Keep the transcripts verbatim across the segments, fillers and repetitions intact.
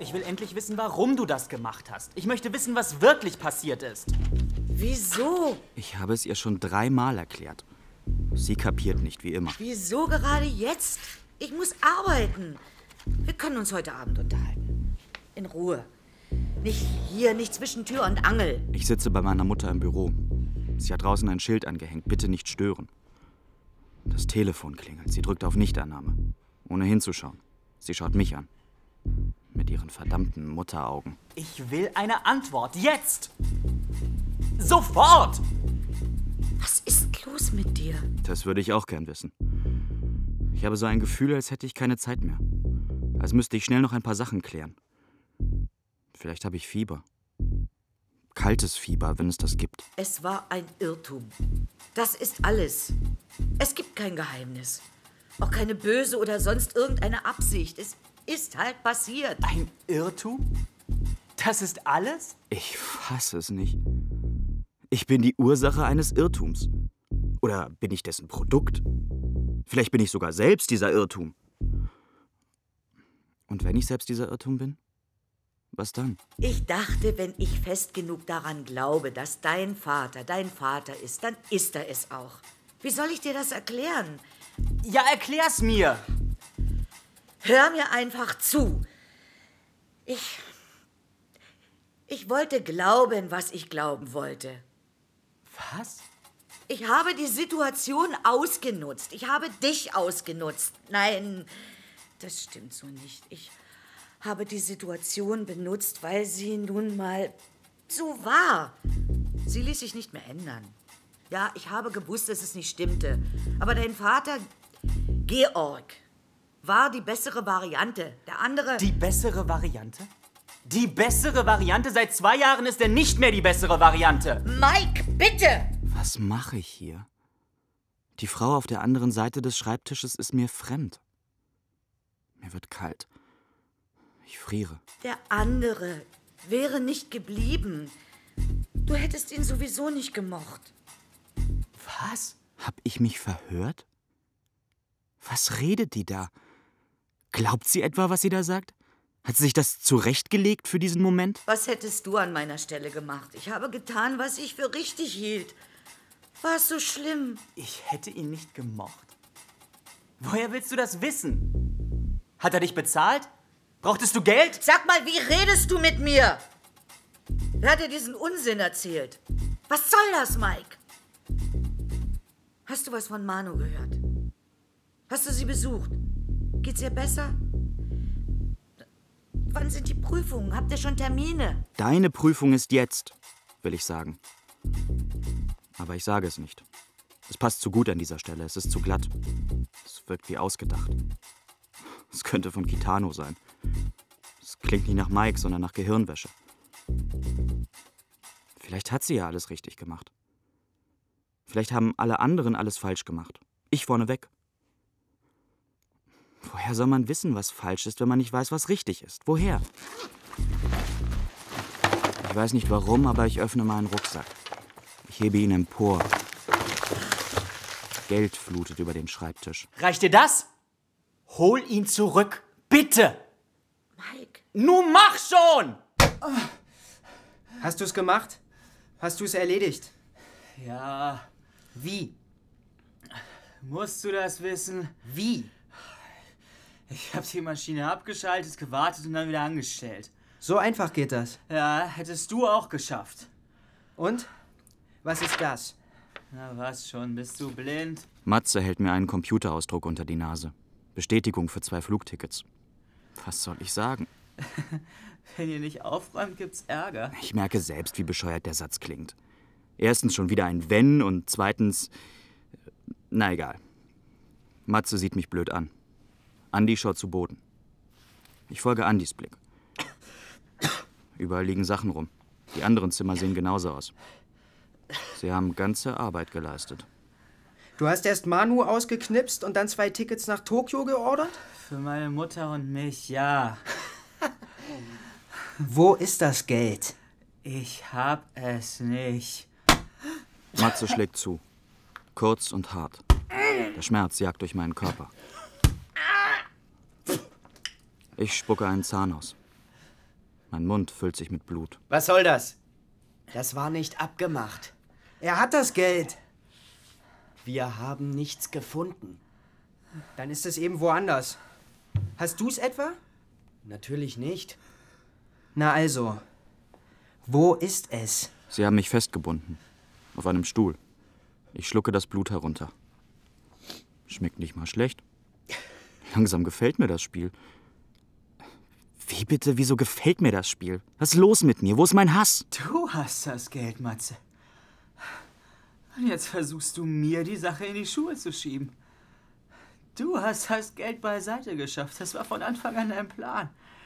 Ich will endlich wissen, warum du das gemacht hast. Ich möchte wissen, was wirklich passiert ist. Wieso? Ich habe es ihr schon dreimal erklärt. Sie kapiert nicht, wie immer. Wieso gerade jetzt? Ich muss arbeiten. Wir können uns heute Abend unterhalten. In Ruhe. Nicht hier, nicht zwischen Tür und Angel. Ich sitze bei meiner Mutter im Büro. Sie hat draußen ein Schild angehängt. Bitte nicht stören. Das Telefon klingelt. Sie drückt auf Nichtannahme. Ohne hinzuschauen. Sie schaut mich an. Mit ihren verdammten Mutteraugen. Ich will eine Antwort. Jetzt! Sofort! Was ist los mit dir? Das würde ich auch gern wissen. Ich habe so ein Gefühl, als hätte ich keine Zeit mehr. Als müsste ich schnell noch ein paar Sachen klären. Vielleicht habe ich Fieber. Kaltes Fieber, wenn es das gibt. Es war ein Irrtum. Das ist alles. Es gibt kein Geheimnis. Auch keine böse oder sonst irgendeine Absicht. Es ist halt passiert. Ein Irrtum? Das ist alles? Ich fasse es nicht. Ich bin die Ursache eines Irrtums. Oder bin ich dessen Produkt? Vielleicht bin ich sogar selbst dieser Irrtum. Und wenn ich selbst dieser Irrtum bin? Was dann? Ich dachte, wenn ich fest genug daran glaube, dass dein Vater dein Vater ist, dann ist er es auch. Wie soll ich dir das erklären? Ja, erklär's mir! Hör mir einfach zu. Ich... Ich wollte glauben, was ich glauben wollte. Was? Ich habe die Situation ausgenutzt. Ich habe dich ausgenutzt. Nein, das stimmt so nicht. Ich habe die Situation benutzt, weil sie nun mal so war. Sie ließ sich nicht mehr ändern. Ja, ich habe gewusst, dass es nicht stimmte. Aber dein Vater, Georg, war die bessere Variante. Der andere... Die bessere Variante? Die bessere Variante? Seit zwei Jahren ist er nicht mehr die bessere Variante. Mike, bitte! Was mache ich hier? Die Frau auf der anderen Seite des Schreibtisches ist mir fremd. Mir wird kalt. Ich friere. Der andere wäre nicht geblieben. Du hättest ihn sowieso nicht gemocht. Was? Hab ich mich verhört? Was redet die da? Glaubt sie etwa, was sie da sagt? Hat sie sich das zurechtgelegt für diesen Moment? Was hättest du an meiner Stelle gemacht? Ich habe getan, was ich für richtig hielt. War es so schlimm? Ich hätte ihn nicht gemocht. Woher willst du das wissen? Hat er dich bezahlt? Brauchtest du Geld? Sag mal, wie redest du mit mir? Wer hat dir diesen Unsinn erzählt? Was soll das, Mike? Hast du was von Manu gehört? Hast du sie besucht? Geht's ihr besser? Wann sind die Prüfungen? Habt ihr schon Termine? Deine Prüfung ist jetzt, will ich sagen. Aber ich sage es nicht. Es passt zu gut an dieser Stelle. Es ist zu glatt. Es wirkt wie ausgedacht. Es könnte von Kitano sein. Es klingt nicht nach Mike, sondern nach Gehirnwäsche. Vielleicht hat sie ja alles richtig gemacht. Vielleicht haben alle anderen alles falsch gemacht. Ich vorneweg. Woher soll man wissen, was falsch ist, wenn man nicht weiß, was richtig ist? Woher? Ich weiß nicht warum, aber ich öffne meinen Rucksack. Ich hebe ihn empor. Geld flutet über den Schreibtisch. Reicht dir das? Hol ihn zurück, bitte! Mike. Nun mach schon! Hast du's gemacht? Hast du's erledigt? Ja, Wie? musst du das wissen? Wie? Ich habe die Maschine abgeschaltet, gewartet und dann wieder angestellt. So einfach geht das. Ja, hättest du auch geschafft. Und? Was ist das? Na was schon, bist du blind? Matze hält mir einen Computerausdruck unter die Nase. Bestätigung für zwei Flugtickets. Was soll ich sagen? Wenn ihr nicht aufräumt, gibt's Ärger. Ich merke selbst, wie bescheuert der Satz klingt. Erstens schon wieder ein Wenn und zweitens... Na egal. Matze sieht mich blöd an. Andi schaut zu Boden. Ich folge Andis Blick. Überall liegen Sachen rum. Die anderen Zimmer sehen genauso aus. Sie haben ganze Arbeit geleistet. Du hast erst Manu ausgeknipst und dann zwei Tickets nach Tokio geordert? Für meine Mutter und mich, ja. Wo ist das Geld? Ich hab es nicht. Matze schlägt zu. Kurz und hart. Der Schmerz jagt durch meinen Körper. Ich spucke einen Zahn aus. Mein Mund füllt sich mit Blut. Was soll das? Das war nicht abgemacht. Er hat das Geld. Wir haben nichts gefunden. Dann ist es eben woanders. Hast du's etwa? Natürlich nicht. Na also, wo ist es? Sie haben mich festgebunden. Auf einem Stuhl. Ich schlucke das Blut herunter. Schmeckt nicht mal schlecht. Langsam gefällt mir das Spiel. Wie bitte, wieso gefällt mir das Spiel? Was ist los mit mir? Wo ist mein Hass? Du hast das Geld, Matze. Und jetzt versuchst du mir die Sache in die Schuhe zu schieben. Du hast das Geld beiseite geschafft. Das war von Anfang an dein Plan.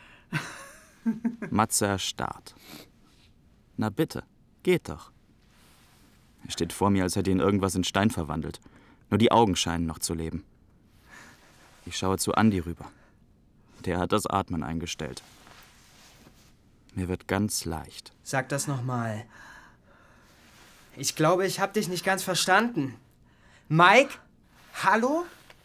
Matze erstarrt. Na bitte, geht doch. Er steht vor mir, als hätte ihn irgendwas in Stein verwandelt. Nur die Augen scheinen noch zu leben. Ich schaue zu Andi rüber. Der hat das Atmen eingestellt. Mir wird ganz leicht. Sag das nochmal. Ich glaube, ich hab dich nicht ganz verstanden. Mike? Hallo?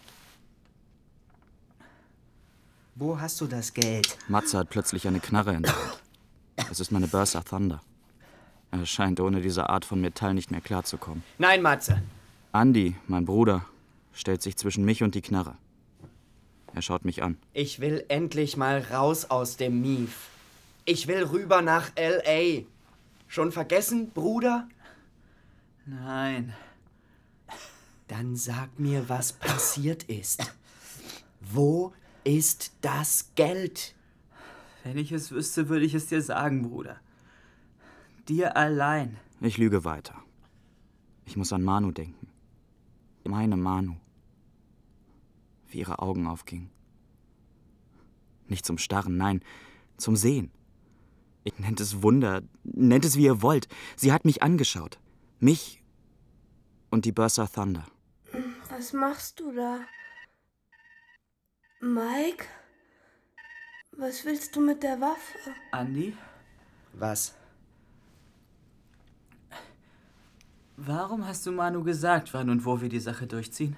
Wo hast du das Geld? Matze hat plötzlich eine Knarre in der Hand. Es ist meine Bursa Thunder. Er scheint ohne diese Art von Metall nicht mehr klarzukommen. Nein, Matze. Andi, mein Bruder, stellt sich zwischen mich und die Knarre. Er schaut mich an. Ich will endlich mal raus aus dem Mief. Ich will rüber nach L A. Schon vergessen, Bruder? Nein. Dann sag mir, was passiert ist. Wo ist das Geld? Wenn ich es wüsste, würde ich es dir sagen, Bruder. Dir allein. Ich lüge weiter. Ich muss an Manu denken. Meine Manu. Wie ihre Augen aufgingen. Nicht zum Starren, nein, zum Sehen. Ich nennt es Wunder, nennt es wie ihr wollt. Sie hat mich angeschaut. Mich und die Bursa Thunder. Was machst du da? Mike? Was willst du mit der Waffe? Andi, Was? warum hast du Manu gesagt, wann und wo wir die Sache durchziehen?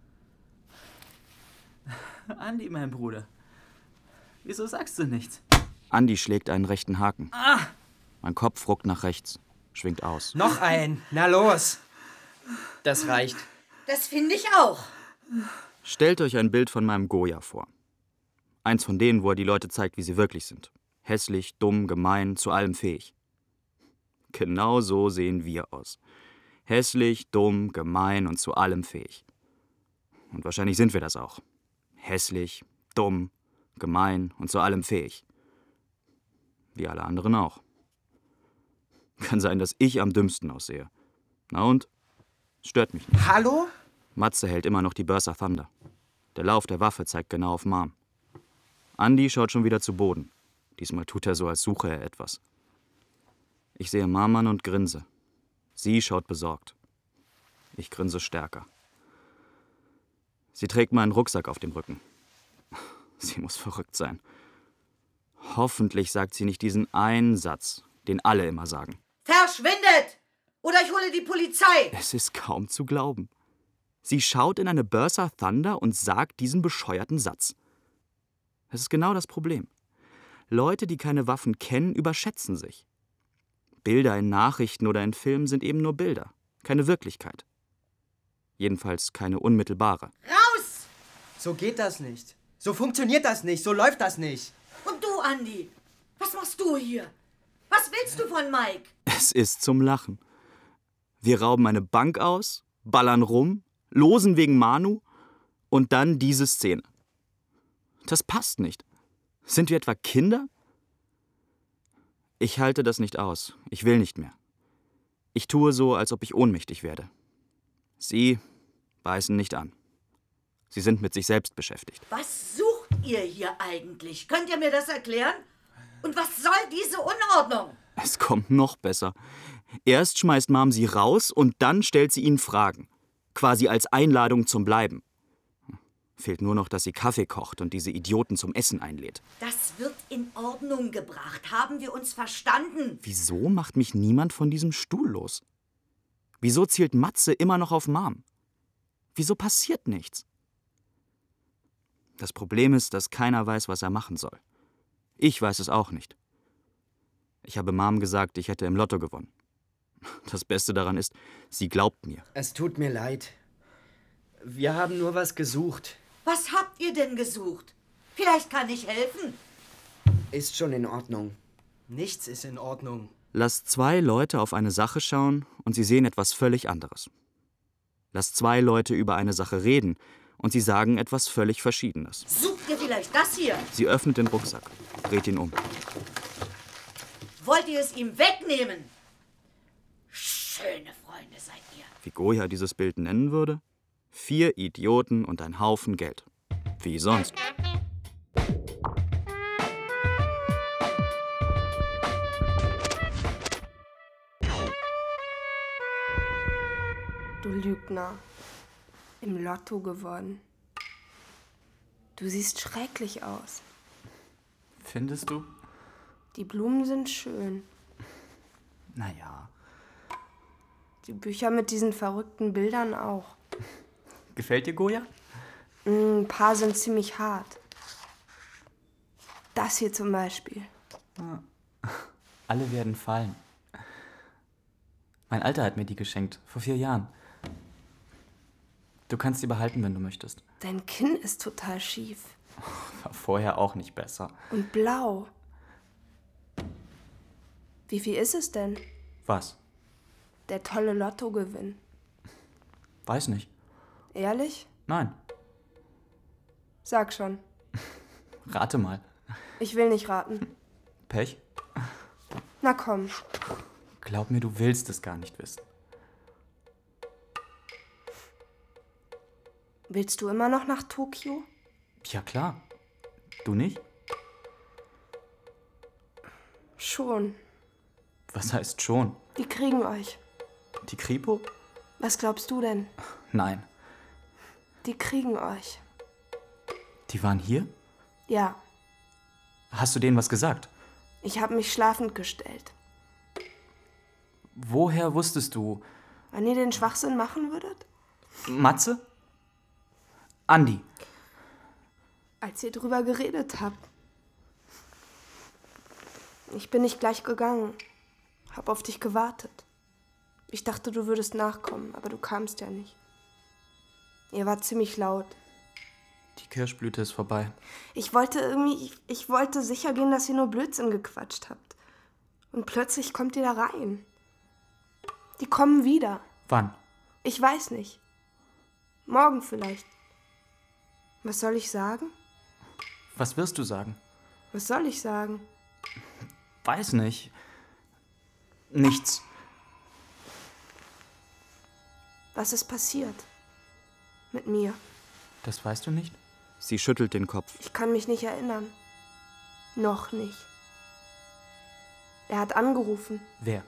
Andi, mein Bruder. Wieso sagst du nichts? Andi schlägt einen rechten Haken. Ah! Mein Kopf ruckt nach rechts, schwingt aus. Noch ein. Na los. Das reicht. Das finde ich auch. Stellt euch ein Bild von meinem Goya vor. Eins von denen, wo er die Leute zeigt, wie sie wirklich sind. Hässlich, dumm, gemein, zu allem fähig. Genau so sehen wir aus. Hässlich, dumm, gemein und zu allem fähig. Und wahrscheinlich sind wir das auch. Hässlich, dumm, gemein und zu allem fähig. Wie alle anderen auch. Kann sein, dass ich am dümmsten aussehe. Na und? Stört mich nicht. Hallo? Matze hält immer noch die Bursa Thunder. Der Lauf der Waffe zeigt genau auf Mom. Andi schaut schon wieder zu Boden. Diesmal tut er so, als suche er etwas. Ich sehe Mom an und grinse. Sie schaut besorgt. Ich grinse stärker. Sie trägt meinen Rucksack auf dem Rücken. Sie muss verrückt sein. Hoffentlich sagt sie nicht diesen einen Satz, den alle immer sagen. Verschwindet! Oder ich hole die Polizei! Es ist kaum zu glauben. Sie schaut in eine Bursa Thunder und sagt diesen bescheuerten Satz. Das ist genau das Problem. Leute, die keine Waffen kennen, überschätzen sich. Bilder in Nachrichten oder in Filmen sind eben nur Bilder, keine Wirklichkeit. Jedenfalls keine unmittelbare. Raus! So geht das nicht. So funktioniert das nicht. So läuft das nicht. Und du, Andi? Was machst du hier? Was willst du von Mike? Es ist zum Lachen. Wir rauben eine Bank aus, ballern rum, losen wegen Manu und dann diese Szene. Das passt nicht. Sind wir etwa Kinder? Ich halte das nicht aus. Ich will nicht mehr. Ich tue so, als ob ich ohnmächtig werde. Sie beißen nicht an. Sie sind mit sich selbst beschäftigt. Was sucht ihr hier eigentlich? Könnt ihr mir das erklären? Und was soll diese Unordnung? Es kommt noch besser. Erst schmeißt Mom sie raus und dann stellt sie ihnen Fragen. Quasi als Einladung zum Bleiben. Fehlt nur noch, dass sie Kaffee kocht und diese Idioten zum Essen einlädt. Das wird in Ordnung gebracht. Haben wir uns verstanden? Wieso macht mich niemand von diesem Stuhl los? Wieso zielt Matze immer noch auf Mom? Wieso passiert nichts? Das Problem ist, dass keiner weiß, was er machen soll. Ich weiß es auch nicht. Ich habe Mom gesagt, ich hätte im Lotto gewonnen. Das Beste daran ist, sie glaubt mir. Es tut mir leid. Wir haben nur was gesucht. Was habt ihr denn gesucht? Vielleicht kann ich helfen. Ist schon in Ordnung. Nichts ist in Ordnung. Lass zwei Leute auf eine Sache schauen und sie sehen etwas völlig anderes. Lass zwei Leute über eine Sache reden und sie sagen etwas völlig Verschiedenes. Sucht ihr vielleicht das hier? Sie öffnet den Rucksack, dreht ihn um. Wollt ihr es ihm wegnehmen? Schöne Freunde seid ihr. Wie Goya dieses Bild nennen würde? Vier Idioten und ein Haufen Geld. Wie sonst. Du Lügner. Im Lotto gewonnen. Du siehst schrecklich aus. Findest du? Die Blumen sind schön. Naja. Die Bücher mit diesen verrückten Bildern auch. Gefällt dir Goya? Ein paar sind ziemlich hart. Das hier zum Beispiel. Alle werden fallen. Mein Alter hat mir die geschenkt, vor vier Jahren. Du kannst sie behalten, wenn du möchtest. Dein Kinn ist total schief. War vorher auch nicht besser. Und blau. Wie viel ist es denn? Was? Der tolle Lottogewinn. Weiß nicht. Ehrlich? Nein. Sag schon. Rate mal. Ich will nicht raten. Pech? Na komm. Glaub mir, du willst es gar nicht wissen. Willst du immer noch nach Tokio? Ja, klar. Du nicht? Schon. Was heißt schon? Die kriegen euch. Die Kripo? Was glaubst du denn? Nein. Die kriegen euch. Die waren hier? Ja, Hast du denen was gesagt? ich habe mich schlafend gestellt. Woher wusstest du? Wenn ihr den Schwachsinn machen würdet? Matze? Andi? Als ihr drüber geredet habt. Ich bin nicht gleich gegangen. Hab auf dich gewartet. Ich dachte, du würdest nachkommen, aber du kamst ja nicht. Ihr wart ziemlich laut. Die Kirschblüte ist vorbei. Ich wollte irgendwie, ich, ich wollte sicher gehen, dass ihr nur Blödsinn gequatscht habt. Und plötzlich kommt ihr da rein. Die kommen wieder. Wann? Ich weiß nicht. Morgen vielleicht. Was soll ich sagen? Was wirst du sagen? Was soll ich sagen? Weiß nicht. Nichts. Was ist passiert? Mit mir. Das weißt du nicht? Sie schüttelt den Kopf. Ich kann mich nicht erinnern. Noch nicht. Er hat angerufen. Wer?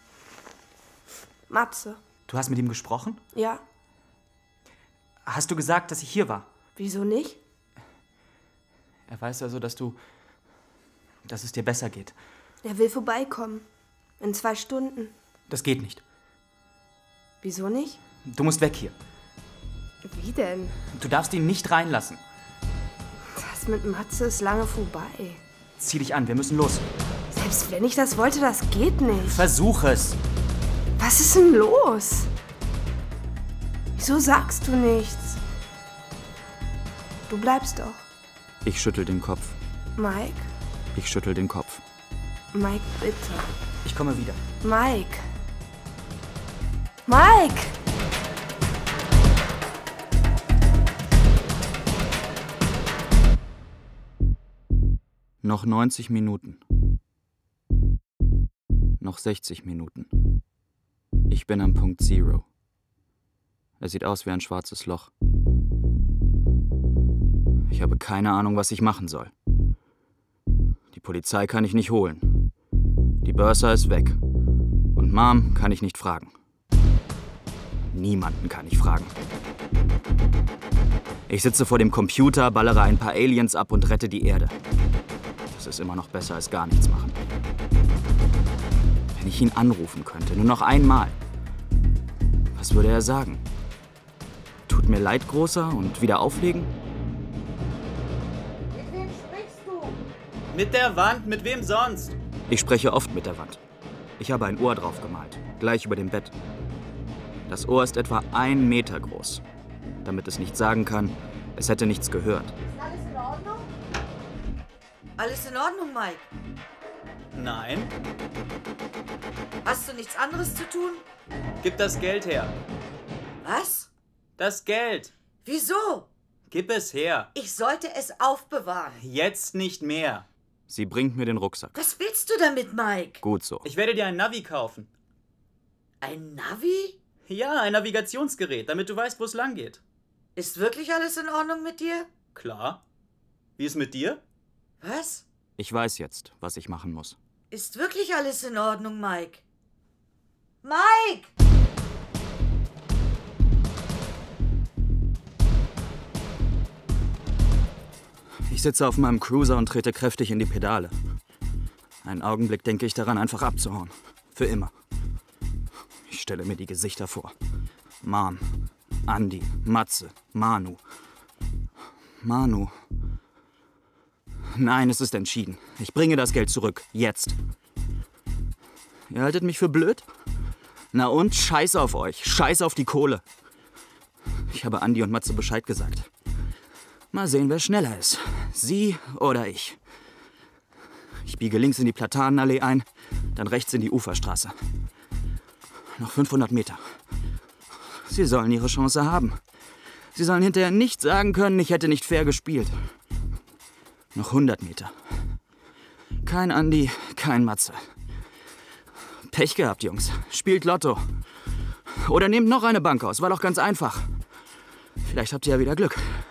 Matze. Du hast mit ihm gesprochen? Ja. Hast du gesagt, dass ich hier war? Wieso nicht? Er weiß also, dass du... dass es dir besser geht. Er will vorbeikommen. In zwei Stunden. Das geht nicht. Wieso nicht? Du musst weg hier. Wie denn? Du darfst ihn nicht reinlassen. Das mit Matze ist lange vorbei. Zieh dich an, wir müssen los. Selbst wenn ich das wollte, das geht nicht. Versuch es. Was ist denn los? Wieso sagst du nichts? Du bleibst doch. Ich schüttel den Kopf. Mike? Ich schüttel den Kopf. Mike, bitte. Ich komme wieder. Mike. Mike! Noch neunzig Minuten. Noch sechzig Minuten. Ich bin am Punkt Zero. Er sieht aus wie ein schwarzes Loch. Ich habe keine Ahnung, was ich machen soll. Die Polizei kann ich nicht holen. Die Bursar ist weg. Und Mom kann ich nicht fragen. Niemanden kann ich fragen. Ich sitze vor dem Computer, ballere ein paar Aliens ab und rette die Erde. Das ist immer noch besser als gar nichts machen. Wenn ich ihn anrufen könnte, nur noch einmal. Was würde er sagen? Tut mir leid, Großer, und wieder auflegen? Mit wem sprichst du? Mit der Wand, mit wem sonst? Ich spreche oft mit der Wand. Ich habe ein Ohr drauf gemalt, gleich über dem Bett. Das Ohr ist etwa ein Meter groß, damit es nicht sagen kann, es hätte nichts gehört. Ist alles in Ordnung? Alles in Ordnung, Mike? Nein. Hast du nichts anderes zu tun? Gib das Geld her. Was? Das Geld. Wieso? Gib es her. Ich sollte es aufbewahren. Jetzt nicht mehr. Sie bringt mir den Rucksack. Was willst du damit, Mike? Gut so. Ich werde dir ein Navi kaufen. Ein Navi? Ja, ein Navigationsgerät, damit du weißt, wo es lang geht. Ist wirklich alles in Ordnung mit dir? Klar. Wie ist mit dir? Was? Ich weiß jetzt, was ich machen muss. Ist wirklich alles in Ordnung, Mike? Mike! Ich sitze auf meinem Cruiser und trete kräftig in die Pedale. Einen Augenblick denke ich daran, einfach abzuhauen. Für immer. Ich stelle mir die Gesichter vor. Mom, Andi, Matze, Manu. Manu. Nein, es ist entschieden. Ich bringe das Geld zurück. Jetzt. Ihr haltet mich für blöd? Na und? Scheiß auf euch. Scheiß auf die Kohle. Ich habe Andi und Matze Bescheid gesagt. Mal sehen, wer schneller ist. Sie oder ich. Ich biege links in die Platanenallee ein, dann rechts in die Uferstraße. Noch fünfhundert Meter. Sie sollen ihre Chance haben. Sie sollen hinterher nicht sagen können, ich hätte nicht fair gespielt. Noch hundert Meter. Kein Andi, kein Matze. Pech gehabt, Jungs. Spielt Lotto. Oder nehmt noch eine Bank aus, war doch ganz einfach. Vielleicht habt ihr ja wieder Glück.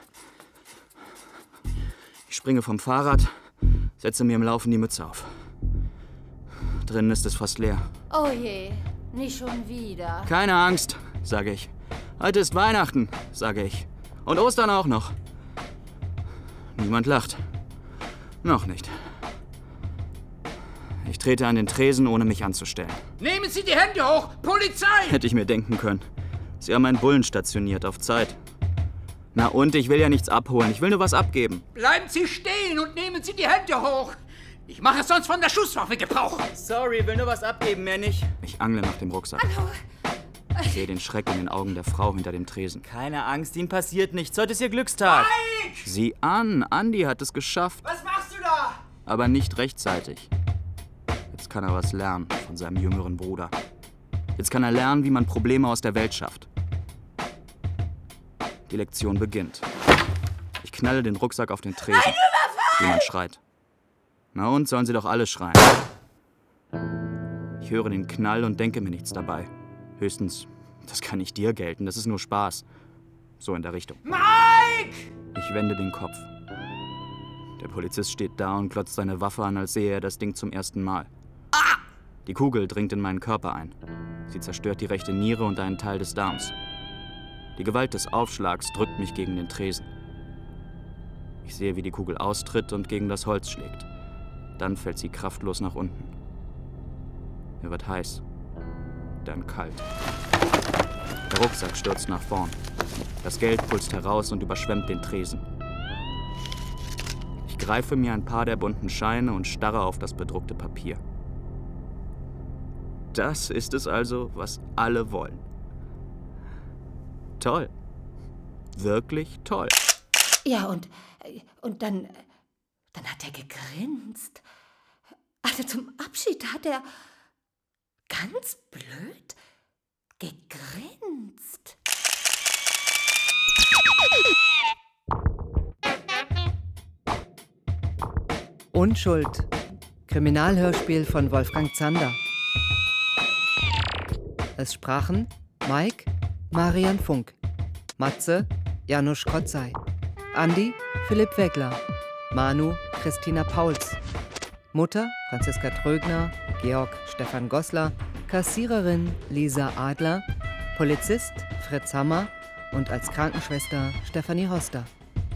Ich springe vom Fahrrad, setze mir im Laufen die Mütze auf. Drinnen ist es fast leer. Oh je, nicht schon wieder. Keine Angst, sage ich. Heute ist Weihnachten, sage ich. Und Ostern auch noch. Niemand lacht. Noch nicht. Ich trete an den Tresen, ohne mich anzustellen. Nehmen Sie die Hände hoch! Polizei! Hätte ich mir denken können. Sie haben einen Bullen stationiert, auf Zeit. Na und, ich will ja nichts abholen, ich will nur was abgeben. Bleiben Sie stehen und nehmen Sie die Hände hoch! Ich mache sonst von der Schusswaffe Gebrauch! Sorry, will nur was abgeben, mehr nicht. Ich angle nach dem Rucksack. Hallo. Ich sehe den Schreck in den Augen der Frau hinter dem Tresen. Keine Angst, Ihnen passiert nichts. Heute ist Ihr Glückstag. Mike! Sieh an, Andi hat es geschafft. Was machst du da? Aber nicht rechtzeitig. Jetzt kann er was lernen von seinem jüngeren Bruder. Jetzt kann er lernen, wie man Probleme aus der Welt schafft. Die Lektion beginnt. Ich knalle den Rucksack auf den Tresen. Jemand schreit. Na und, sollen sie doch alle schreien. Ich höre den Knall und denke mir nichts dabei. Höchstens, das kann nicht dir gelten, das ist nur Spaß. So in der Richtung. Mike! Ich wende den Kopf. Der Polizist steht da und glotzt seine Waffe an, als sehe er das Ding zum ersten Mal. Die Kugel dringt in meinen Körper ein. Sie zerstört die rechte Niere und einen Teil des Darms. Die Gewalt des Aufschlags drückt mich gegen den Tresen. Ich sehe, wie die Kugel austritt und gegen das Holz schlägt. Dann fällt sie kraftlos nach unten. Mir wird heiß, dann kalt. Der Rucksack stürzt nach vorn. Das Geld pulst heraus und überschwemmt den Tresen. Ich greife mir ein paar der bunten Scheine und starre auf das bedruckte Papier. Das ist es also, was alle wollen. Toll. Wirklich toll. Ja, und, und dann, dann hat er gegrinst. Also zum Abschied hat er ganz blöd gegrinst. Unschuld. Kriminalhörspiel von Wolfgang Zander. Es sprachen Mike, Marian Funk, Matze, Janusz Kotzai, Andi, Philipp Wegler, Manu, Christina Pauls, Mutter, Franziska Trögner, Georg, Stefan Gossler, Kassiererin, Lisa Adler, Polizist, Fritz Hammer und als Krankenschwester Stefanie Hoster.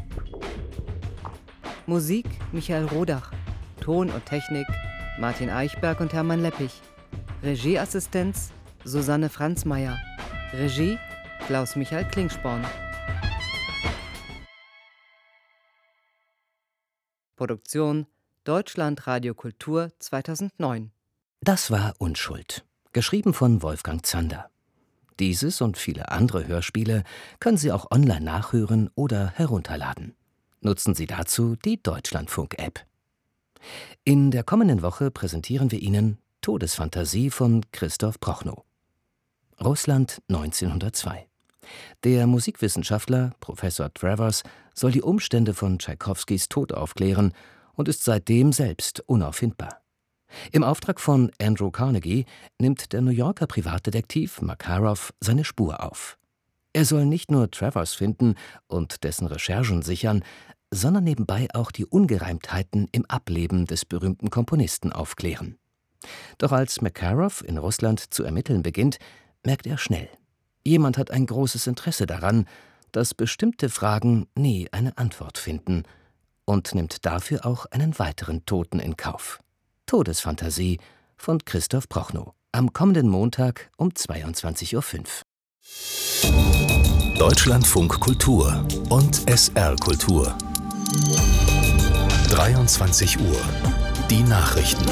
Musik, Michael Rodach, Ton und Technik, Martin Eichberg und Hermann Leppich, Regieassistenz, Susanne Franzmeier, Regie, Klaus-Michael Klingsporn. Produktion Deutschlandradio Kultur zweitausendneun. Das war Unschuld, geschrieben von Wolfgang Zander. Dieses und viele andere Hörspiele können Sie auch online nachhören oder herunterladen. Nutzen Sie dazu die Deutschlandfunk-App. In der kommenden Woche präsentieren wir Ihnen Todesfantasie von Christoph Prochnow. Russland neunzehnhundertzwei. Der Musikwissenschaftler Professor Travers soll die Umstände von Tschaikowskis Tod aufklären und ist seitdem selbst unauffindbar. Im Auftrag von Andrew Carnegie nimmt der New Yorker Privatdetektiv Makarov seine Spur auf. Er soll nicht nur Travers finden und dessen Recherchen sichern, sondern nebenbei auch die Ungereimtheiten im Ableben des berühmten Komponisten aufklären. Doch als Makarov in Russland zu ermitteln beginnt, merkt er schnell: Jemand hat ein großes Interesse daran, dass bestimmte Fragen nie eine Antwort finden, und nimmt dafür auch einen weiteren Toten in Kauf. Todesfantasie von Christoph Prochnow. Am kommenden Montag um zweiundzwanzig Uhr fünf. Deutschlandfunk Kultur und S R Kultur. dreiundzwanzig Uhr. Die Nachrichten.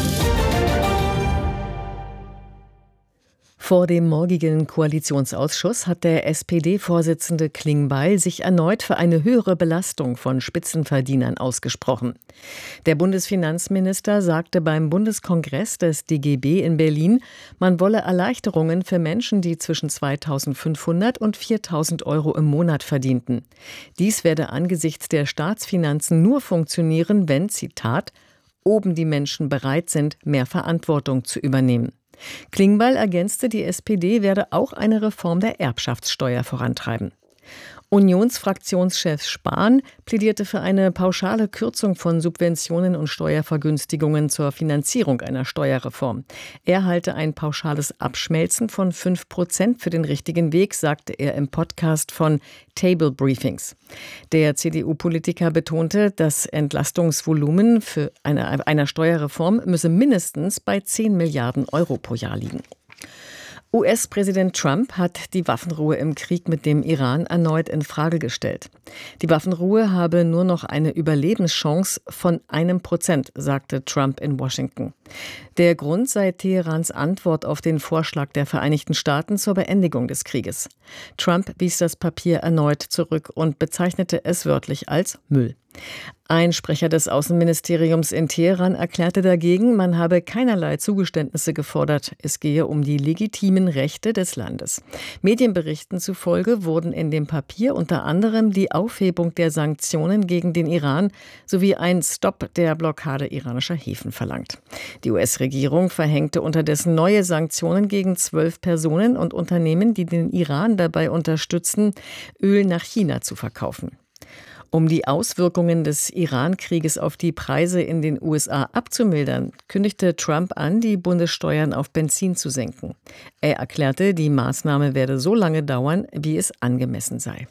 Vor dem morgigen Koalitionsausschuss hat der S P D-Vorsitzende Klingbeil sich erneut für eine höhere Belastung von Spitzenverdienern ausgesprochen. Der Bundesfinanzminister sagte beim Bundeskongress des D G B in Berlin, man wolle Erleichterungen für Menschen, die zwischen zweitausendfünfhundert und viertausend Euro im Monat verdienten. Dies werde angesichts der Staatsfinanzen nur funktionieren, wenn, Zitat, oben die Menschen bereit sind, mehr Verantwortung zu übernehmen. Klingbeil ergänzte, die S P D werde auch eine Reform der Erbschaftssteuer vorantreiben. Unionsfraktionschef Spahn plädierte für eine pauschale Kürzung von Subventionen und Steuervergünstigungen zur Finanzierung einer Steuerreform. Er halte ein pauschales Abschmelzen von fünf Prozent für den richtigen Weg, sagte er im Podcast von Table Briefings. Der C D U-Politiker betonte, das Entlastungsvolumen für eine, einer Steuerreform müsse mindestens bei zehn Milliarden Euro pro Jahr liegen. U S-Präsident Trump hat die Waffenruhe im Krieg mit dem Iran erneut in Frage gestellt. Die Waffenruhe habe nur noch eine Überlebenschance von einem Prozent, sagte Trump in Washington. Der Grund sei Teherans Antwort auf den Vorschlag der Vereinigten Staaten zur Beendigung des Krieges. Trump wies das Papier erneut zurück und bezeichnete es wörtlich als Müll. Ein Sprecher des Außenministeriums in Teheran erklärte dagegen, man habe keinerlei Zugeständnisse gefordert. Es gehe um die legitimen Rechte des Landes. Medienberichten zufolge wurden in dem Papier unter anderem die Aufhebung der Sanktionen gegen den Iran sowie ein Stopp der Blockade iranischer Häfen verlangt. Die U S-Regierung verhängte unterdessen neue Sanktionen gegen zwölf Personen und Unternehmen, die den Iran dabei unterstützen, Öl nach China zu verkaufen. Um die Auswirkungen des Iran-Krieges auf die Preise in den U S A abzumildern, kündigte Trump an, die Bundessteuern auf Benzin zu senken. Er erklärte, die Maßnahme werde so lange dauern, wie es angemessen sei.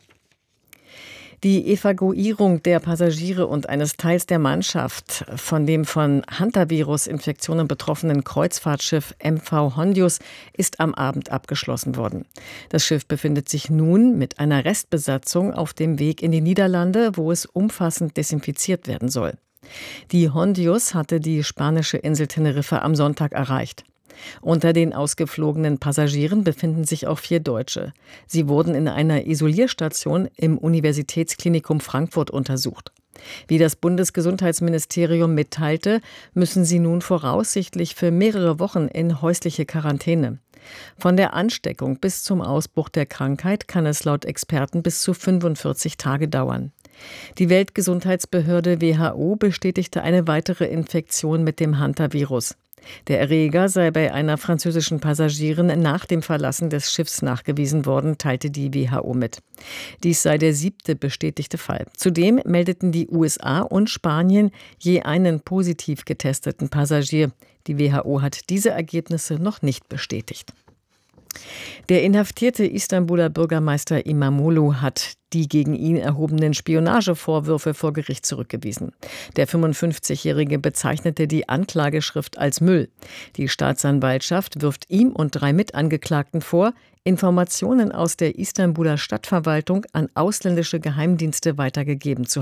Die Evakuierung der Passagiere und eines Teils der Mannschaft von dem von Hantavirus-Infektionen betroffenen Kreuzfahrtschiff M V Hondius ist am Abend abgeschlossen worden. Das Schiff befindet sich nun mit einer Restbesatzung auf dem Weg in die Niederlande, wo es umfassend desinfiziert werden soll. Die Hondius hatte die spanische Insel Teneriffa am Sonntag erreicht. Unter den ausgeflogenen Passagieren befinden sich auch vier Deutsche. Sie wurden in einer Isolierstation im Universitätsklinikum Frankfurt untersucht. Wie das Bundesgesundheitsministerium mitteilte, müssen sie nun voraussichtlich für mehrere Wochen in häusliche Quarantäne. Von der Ansteckung bis zum Ausbruch der Krankheit kann es laut Experten bis zu fünfundvierzig Tage dauern. Die Weltgesundheitsbehörde W H O bestätigte eine weitere Infektion mit dem Hantavirus. Der Erreger sei bei einer französischen Passagierin nach dem Verlassen des Schiffs nachgewiesen worden, teilte die W H O mit. Dies sei der siebte bestätigte Fall. Zudem meldeten die U S A und Spanien je einen positiv getesteten Passagier. Die W H O hat diese Ergebnisse noch nicht bestätigt. Der inhaftierte Istanbuler Bürgermeister Imamoglu hat die gegen ihn erhobenen Spionagevorwürfe vor Gericht zurückgewiesen. Der fünfundfünfzigjährige bezeichnete die Anklageschrift als Müll. Die Staatsanwaltschaft wirft ihm und drei Mitangeklagten vor, Informationen aus der Istanbuler Stadtverwaltung an ausländische Geheimdienste weitergegeben zu haben.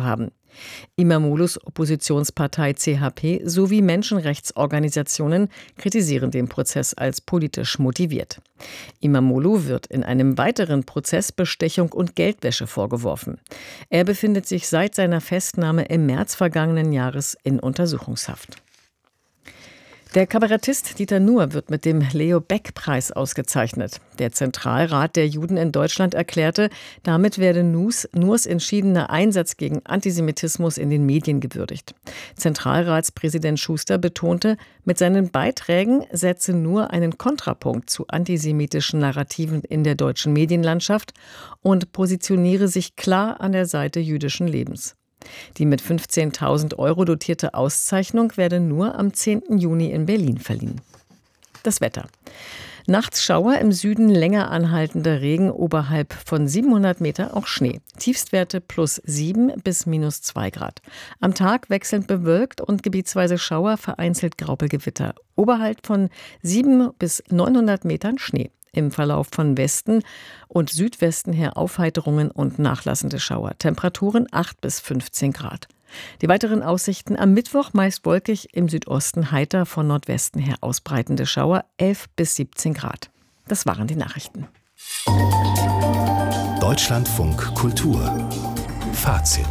Imamoglu's Oppositionspartei C H P sowie Menschenrechtsorganisationen kritisieren den Prozess als politisch motiviert. Imamoglu wird in einem weiteren Prozess Bestechung und Geldwäsche vorgeworfen. Er befindet sich seit seiner Festnahme im März vergangenen Jahres in Untersuchungshaft. Der Kabarettist Dieter Nuhr wird mit dem Leo-Beck-Preis ausgezeichnet. Der Zentralrat der Juden in Deutschland erklärte, damit werde Nuhrs, Nuhrs entschiedener Einsatz gegen Antisemitismus in den Medien gewürdigt. Zentralratspräsident Schuster betonte, mit seinen Beiträgen setze Nuhr einen Kontrapunkt zu antisemitischen Narrativen in der deutschen Medienlandschaft und positioniere sich klar an der Seite jüdischen Lebens. Die mit fünfzehntausend Euro dotierte Auszeichnung werde nur am zehnten Juni in Berlin verliehen. Das Wetter. Nachts Schauer, im Süden länger anhaltender Regen, oberhalb von siebenhundert Meter auch Schnee. Tiefstwerte plus sieben bis minus zwei Grad. Am Tag wechselnd bewölkt und gebietsweise Schauer, vereinzelt Graupelgewitter. Oberhalb von sieben bis neunhundert Metern Schnee. Im Verlauf von Westen und Südwesten her Aufheiterungen und nachlassende Schauer. Temperaturen acht bis fünfzehn Grad. Die weiteren Aussichten: am Mittwoch meist wolkig, im Südosten heiter, von Nordwesten her ausbreitende Schauer, elf bis siebzehn Grad. Das waren die Nachrichten. Deutschlandfunk Kultur. Fazit.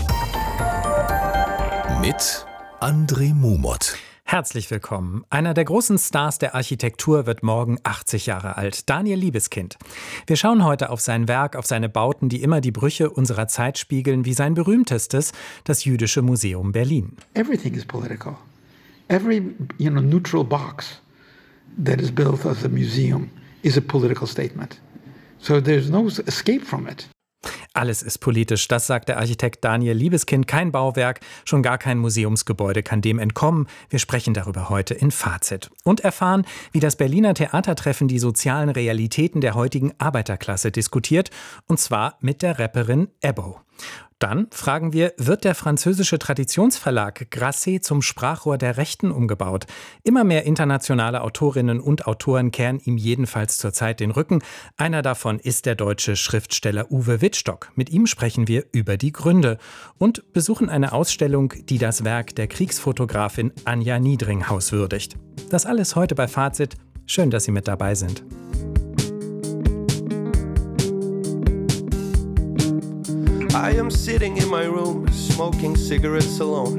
Mit André Mumot. Herzlich willkommen. Einer der großen Stars der Architektur wird morgen achtzig Jahre alt, Daniel Libeskind. Wir schauen heute auf sein Werk, auf seine Bauten, die immer die Brüche unserer Zeit spiegeln, wie sein berühmtestes, das Jüdische Museum Berlin. Everything is political. Every, you know, neutral box that is built as a museum is a political statement. So there's no escape from it. Alles ist politisch, das sagt der Architekt Daniel Libeskind. Kein Bauwerk, schon gar kein Museumsgebäude kann dem entkommen. Wir sprechen darüber heute in Fazit. Und erfahren, wie das Berliner Theatertreffen die sozialen Realitäten der heutigen Arbeiterklasse diskutiert. Und zwar mit der Rapperin Ebbo. Dann fragen wir, wird der französische Traditionsverlag Grasset zum Sprachrohr der Rechten umgebaut? Immer mehr internationale Autorinnen und Autoren kehren ihm jedenfalls zurzeit den Rücken. Einer davon ist der deutsche Schriftsteller Uwe Wittstock. Mit ihm sprechen wir über die Gründe und besuchen eine Ausstellung, die das Werk der Kriegsfotografin Anja Niedringhaus würdigt. Das alles heute bei Fazit. Schön, dass Sie mit dabei sind. I am sitting in my room, smoking cigarettes alone.